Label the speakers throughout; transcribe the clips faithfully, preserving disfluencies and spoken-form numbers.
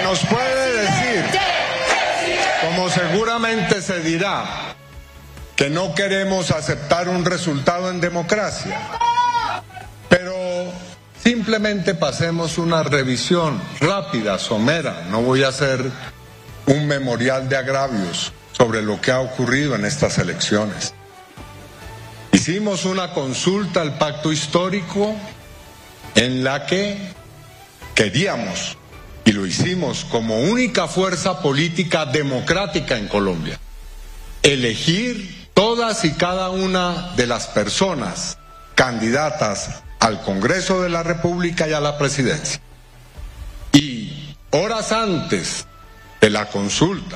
Speaker 1: nos puede decir, como seguramente se dirá, que no queremos aceptar un resultado en democracia, pero simplemente pasemos una revisión rápida, somera. No voy a hacer un memorial de agravios sobre lo que ha ocurrido en estas elecciones. Hicimos una consulta al pacto histórico en la que queríamos, y lo hicimos como única fuerza política democrática en Colombia, elegir todas y cada una de las personas candidatas al Congreso de la República y a la presidencia. Y horas antes de la consulta,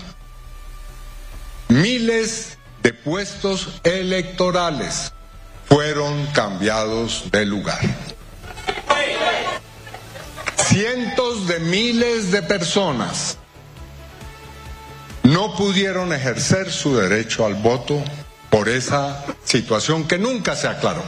Speaker 1: miles de puestos electorales fueron cambiados de lugar. Cientos de miles de personas no pudieron ejercer su derecho al voto por esa situación que nunca se aclaró.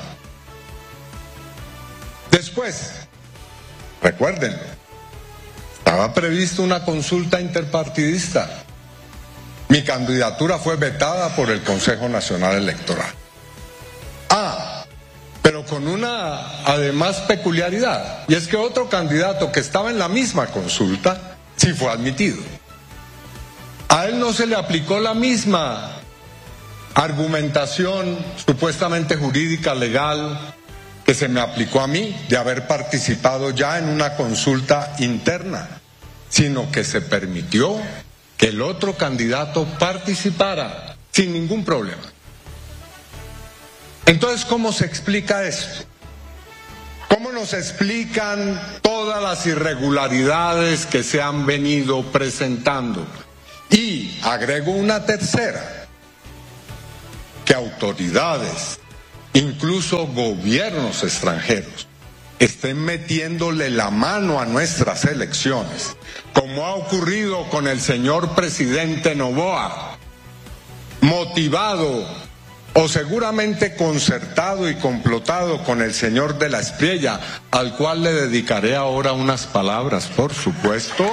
Speaker 1: Después, recuérdenlo, estaba prevista una consulta interpartidista. Mi candidatura fue vetada por el Consejo Nacional Electoral. Ah, pero con una, además, peculiaridad, y es que otro candidato que estaba en la misma consulta sí fue admitido. A él no se le aplicó la misma argumentación supuestamente jurídica, legal, que se me aplicó a mí, de haber participado ya en una consulta interna, sino que se permitió que el otro candidato participara sin ningún problema. Entonces, ¿cómo se explica esto? ¿Cómo nos explican todas las irregularidades que se han venido presentando? Y agrego una tercera, que autoridades, incluso gobiernos extranjeros, estén metiéndole la mano a nuestras elecciones, como ha ocurrido con el señor presidente Noboa, motivado o seguramente concertado y complotado con el señor de la Espriella, al cual le dedicaré ahora unas palabras, por supuesto.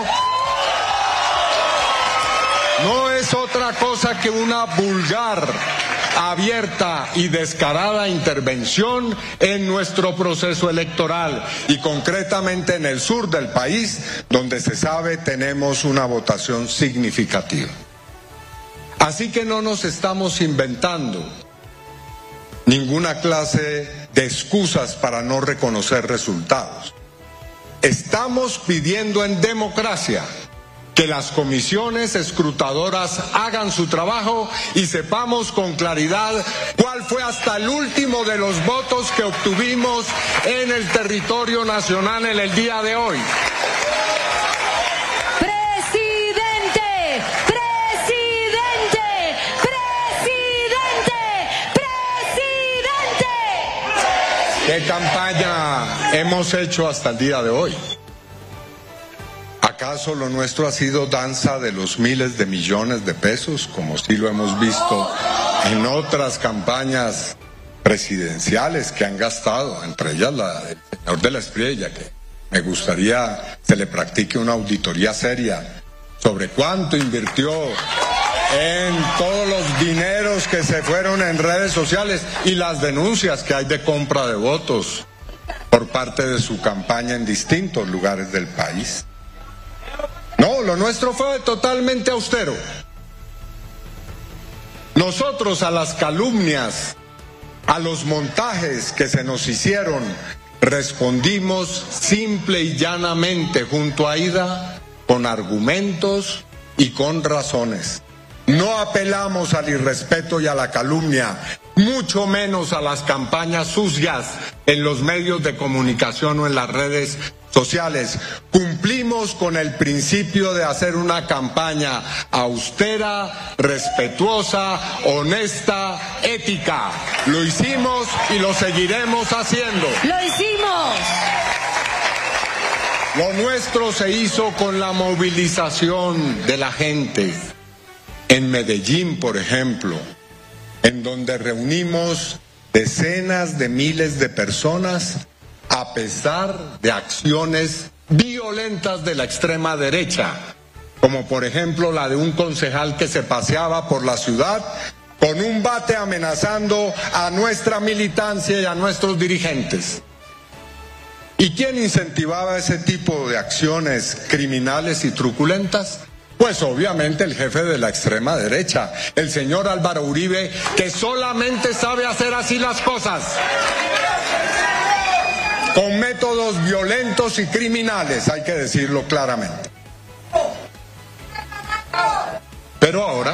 Speaker 1: No es otra cosa que una vulgar, abierta y descarada intervención en nuestro proceso electoral, y concretamente en el sur del país, donde se sabe tenemos una votación significativa. Así que no nos estamos inventando ninguna clase de excusas para no reconocer resultados. Estamos pidiendo en democracia que las comisiones escrutadoras hagan su trabajo y sepamos con claridad cuál fue hasta el último de los votos que obtuvimos en el territorio nacional en el día de hoy.
Speaker 2: ¡Presidente! ¡Presidente! ¡Presidente! ¡Presidente!
Speaker 1: ¿Qué campaña hemos hecho hasta el día de hoy? ¿Acaso lo nuestro ha sido danza de los miles de millones de pesos, como sí lo hemos visto en otras campañas presidenciales que han gastado, entre ellas la del señor de la Espriella, que me gustaría se le practique una auditoría seria sobre cuánto invirtió en todos los dineros que se fueron en redes sociales y las denuncias que hay de compra de votos por parte de su campaña en distintos lugares del país? No, lo nuestro fue totalmente austero. Nosotros a las calumnias, a los montajes que se nos hicieron, respondimos simple y llanamente junto a Aida con argumentos y con razones. No apelamos al irrespeto y a la calumnia, mucho menos a las campañas sucias en los medios de comunicación o en las redes sociales. Cumplimos con el principio de hacer una campaña austera, respetuosa, honesta, ética. Lo hicimos y lo seguiremos haciendo.
Speaker 2: ¡Lo hicimos!
Speaker 1: Lo nuestro se hizo con la movilización de la gente. En Medellín, por ejemplo, en donde reunimos decenas de miles de personas, a pesar de acciones violentas de la extrema derecha, como por ejemplo la de un concejal que se paseaba por la ciudad con un bate amenazando a nuestra militancia y a nuestros dirigentes. ¿Y quién incentivaba ese tipo de acciones criminales y truculentas? Pues obviamente el jefe de la extrema derecha, el señor Álvaro Uribe, que solamente sabe hacer así las cosas, con métodos violentos y criminales, hay que decirlo claramente. Pero ahora,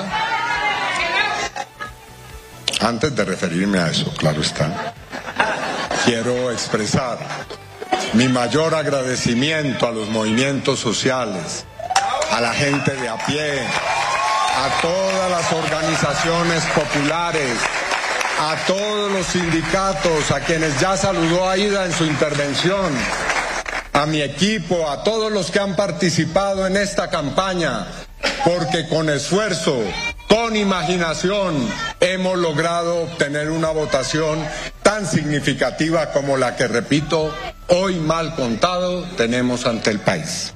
Speaker 1: antes de referirme a eso, claro está, quiero expresar mi mayor agradecimiento a los movimientos sociales, a la gente de a pie, a todas las organizaciones populares, a todos los sindicatos, a quienes ya saludó Aida en su intervención, a mi equipo, a todos los que han participado en esta campaña, porque con esfuerzo, con imaginación, hemos logrado obtener una votación tan significativa como la que, repito, hoy mal contado tenemos ante el país.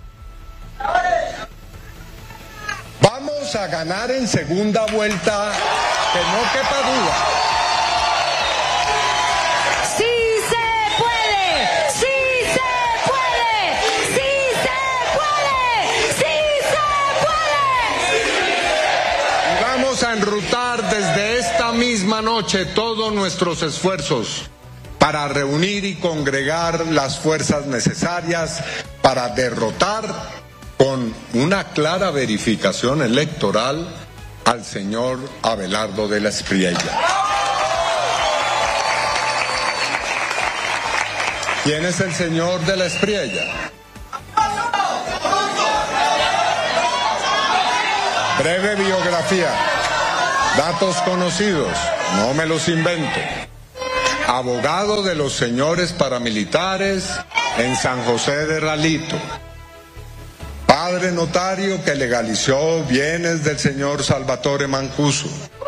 Speaker 1: Vamos a ganar en segunda vuelta, que no quepa duda.
Speaker 2: ¡Sí se puede! ¡Sí se puede! ¡Sí se puede! ¡Sí se puede!
Speaker 1: Y vamos a enrutar desde esta misma noche todos nuestros esfuerzos para reunir y congregar las fuerzas necesarias para derrotar con una clara verificación electoral al señor Abelardo de la Espriella. ¿Quién es el señor de la Espriella? Breve biografía, datos conocidos, no me los invento. Abogado de los señores paramilitares en San José de Ralito. Padre notario que legalizó bienes del señor Salvatore Mancuso.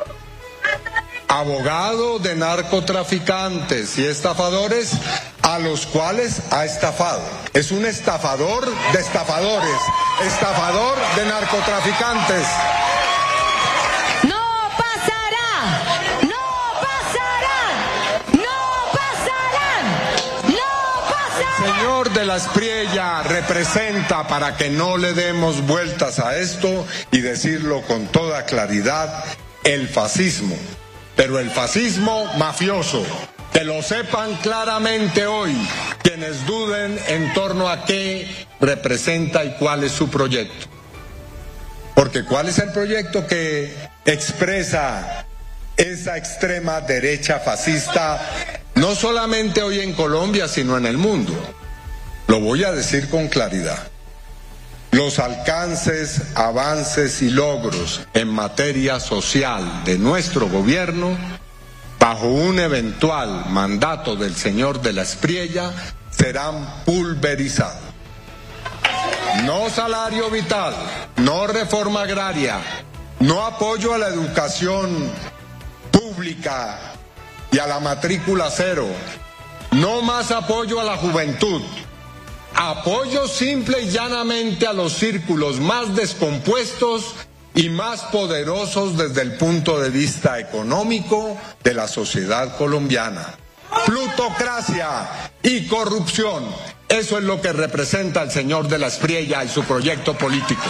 Speaker 1: Abogado de narcotraficantes y estafadores a los cuales ha estafado. Es un estafador de estafadores, estafador de narcotraficantes.
Speaker 2: ¡No pasará! ¡No pasarán! ¡No pasarán! ¡No pasarán!
Speaker 1: El señor de la Espriella representa, para que no le demos vueltas a esto y decirlo con toda claridad, el fascismo, pero el fascismo mafioso. Que lo sepan claramente hoy quienes duden en torno a qué representa y cuál es su proyecto. Porque ¿cuál es el proyecto que expresa esa extrema derecha fascista, no solamente hoy en Colombia, sino en el mundo? Lo voy a decir con claridad. Los alcances, avances y logros en materia social de nuestro gobierno, bajo un eventual mandato del señor de la Espriella, serán pulverizados. No salario vital, no reforma agraria, no apoyo a la educación pública y a la matrícula cero, no más apoyo a la juventud, apoyo simple y llanamente a los círculos más descompuestos y más poderosos desde el punto de vista económico de la sociedad colombiana. Plutocracia y corrupción, eso es lo que representa el señor de la Espriella y su proyecto político.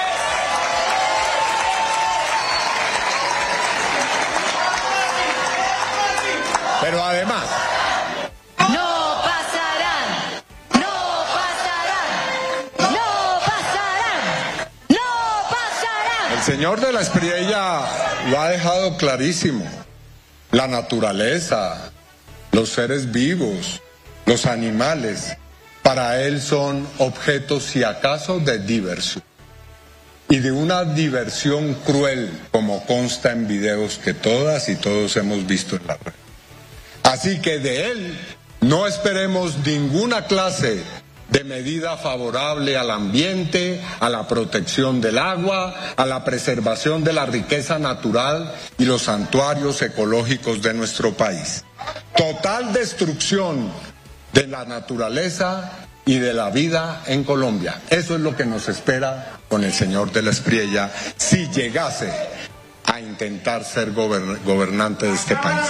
Speaker 1: Pero además,
Speaker 2: ¡no pasarán! ¡No pasarán! ¡No pasarán! ¡No pasarán!
Speaker 1: el señor de la Espriella lo ha dejado clarísimo. La naturaleza, los seres vivos, los animales, para él son objetos, si acaso, de diversión. Y de una diversión cruel, como consta en videos que todas y todos hemos visto en la red. Así que de él no esperemos ninguna clase de medida favorable al ambiente, a la protección del agua, a la preservación de la riqueza natural y los santuarios ecológicos de nuestro país. Total destrucción de la naturaleza y de la vida en Colombia. Eso es lo que nos espera con el señor de la Espriella si llegase a intentar ser gobern- gobernante de este país.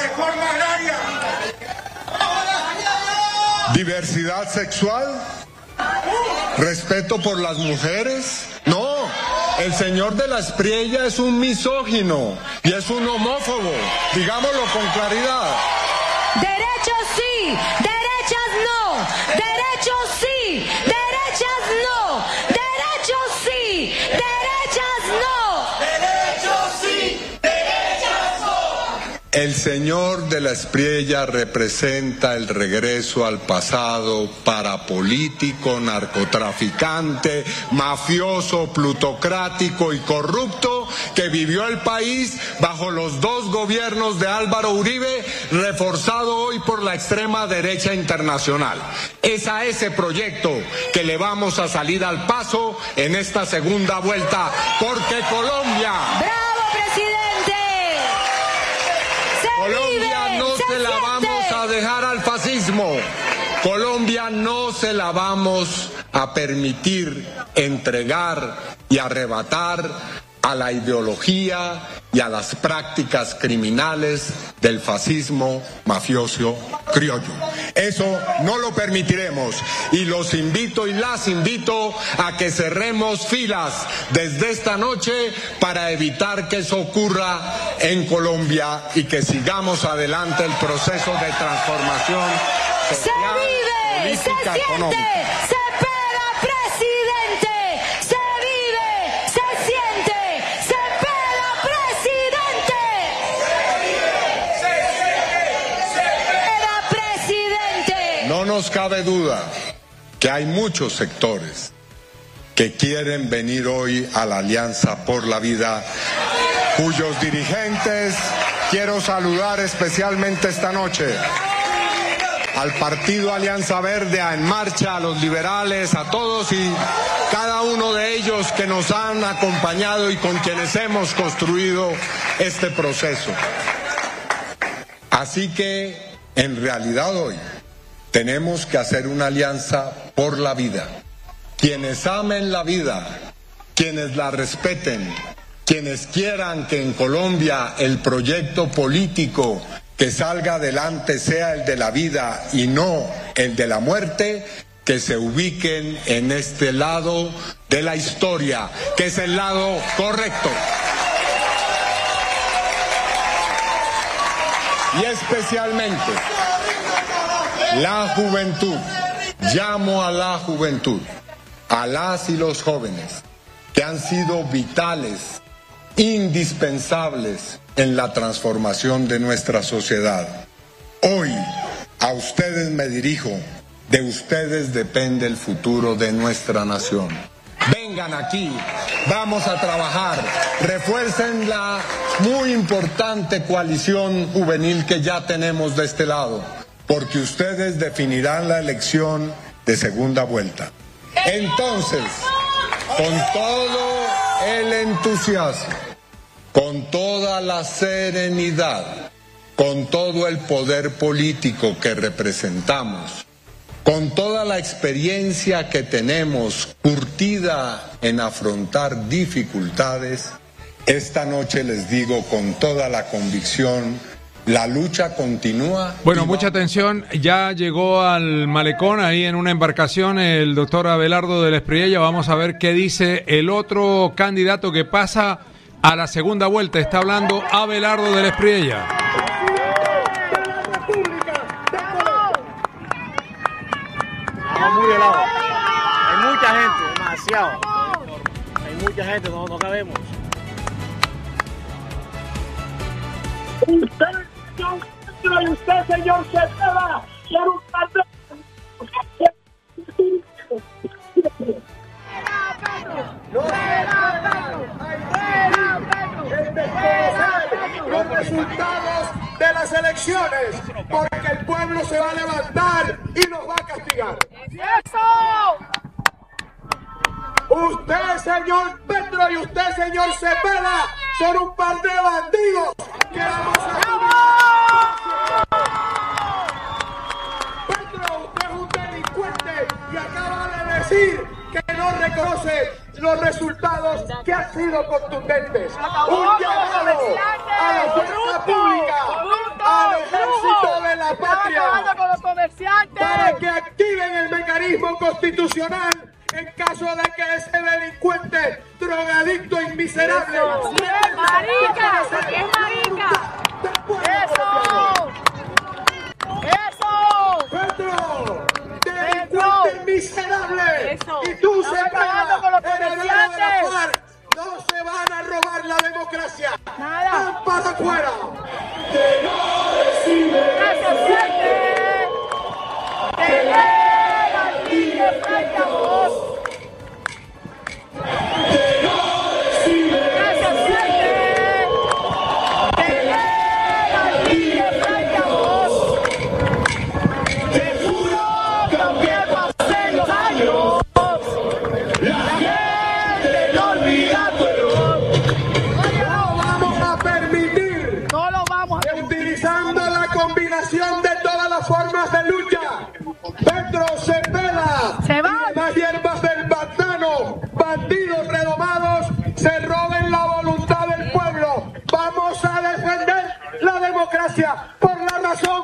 Speaker 1: Diversidad sexual, respeto por las mujeres. No, el señor de la Espriella es un misógino y es un homófobo, digámoslo con claridad.
Speaker 2: Derechos sí, derechas no, derechos sí, derechas no, derechos sí, derechas no.
Speaker 3: Derechos sí, derechas no.
Speaker 1: El señor de la Espriella representa el regreso al pasado parapolítico, narcotraficante, mafioso, plutocrático y corrupto que vivió el país bajo los dos gobiernos de Álvaro Uribe, reforzado hoy por la extrema derecha internacional. Es a ese proyecto que le vamos a salir al paso en esta segunda vuelta, porque Colombia...
Speaker 2: ¡Bravo, presidente! Se
Speaker 1: Colombia
Speaker 2: vive,
Speaker 1: no
Speaker 2: se
Speaker 1: se la
Speaker 2: siente.
Speaker 1: vamos a dejar al fascismo. Colombia no se la vamos a permitir entregar y arrebatar a la ideología y a las prácticas criminales del fascismo mafioso criollo. Eso no lo permitiremos y los invito y las invito a que cerremos filas desde esta noche para evitar que eso ocurra en Colombia y que sigamos adelante el proceso de transformación
Speaker 2: Se
Speaker 1: social,
Speaker 2: vive, se
Speaker 1: política,
Speaker 2: siente,
Speaker 1: económica.
Speaker 2: se pega, presidente. Se vive, se siente, se pega, presidente. Pega, presidente.
Speaker 1: No nos cabe duda que hay muchos sectores que quieren venir hoy a la Alianza por la Vida, cuyos dirigentes quiero saludar especialmente esta noche. Al Partido Alianza Verde, a En Marcha, a los liberales, a todos y cada uno de ellos que nos han acompañado y con quienes hemos construido este proceso. Así que, en realidad hoy, tenemos que hacer una alianza por la vida. Quienes amen la vida, quienes la respeten, quienes quieran que en Colombia el proyecto político que salga adelante sea el de la vida y no el de la muerte, que se ubiquen en este lado de la historia, que es el lado correcto. Y especialmente la juventud. Llamo a la juventud, a las y los jóvenes que han sido vitales, indispensables en la transformación de nuestra sociedad. Hoy a ustedes me dirijo, de ustedes depende el futuro de nuestra nación. Vengan aquí, vamos a trabajar, refuercen la muy importante coalición juvenil que ya tenemos de este lado, porque ustedes definirán la elección de segunda vuelta. Entonces, con todo el entusiasmo, con toda la serenidad, con todo el poder político que representamos, con toda la experiencia que tenemos curtida en afrontar dificultades, esta noche les digo con toda la convicción, la lucha continúa.
Speaker 4: Bueno, mucha atención, ya llegó al malecón ahí en una embarcación el doctor Abelardo de la Espriella. Vamos a ver qué dice el otro candidato que pasa a la segunda vuelta. Está hablando Abelardo de la Espriella.
Speaker 5: Estamos muy helados. Hay mucha gente, demasiado. Hay mucha gente, no, no cabemos.
Speaker 6: Usted, señor, usted, señor Cepeda, ser un padre. Los resultados de las elecciones, porque el pueblo se va a levantar y nos va a castigar. Usted, señor Petro, y usted, señor Cepeda, son un par de bandidos que vamos a... Petro, usted es un delincuente y acaba decir que no reconoce los resultados que han sido contundentes. Un llamado a la fuerza pública, al ejército de la patria, para que activen el mecanismo constitucional en caso de que ese delincuente, drogadicto y miserable...
Speaker 2: ¡Es marica! ¡Es marica! ¡Eso! ¡Eso!
Speaker 6: ¡Petro! ¡Delincuente miserable!
Speaker 2: Eso.
Speaker 6: ¡Y tú,
Speaker 2: Estamos
Speaker 6: Cepeda,
Speaker 2: acabando con los
Speaker 6: heredero de la
Speaker 2: comerciantes.
Speaker 6: FARC! ¡No se van a robar la democracia!
Speaker 2: Nada.
Speaker 6: ¡Van para afuera!
Speaker 2: ¡Que se siente! ¡Que llega el tigre frente a vos! ¡Que se siente! ¡Que llega el tigre frente a vos! ¡Te juro también pasé los años! ¡La gente no olvida tu error!
Speaker 6: ¡No vamos a permitir!
Speaker 2: ¡No lo vamos a
Speaker 6: Utilizando la combinación de todas las formas de lucha, Petro, Cepeda,
Speaker 2: Se van.
Speaker 6: y las hierbas del pantano, bandidos redomados, se roben la voluntad del pueblo. Vamos a defender la democracia por la razón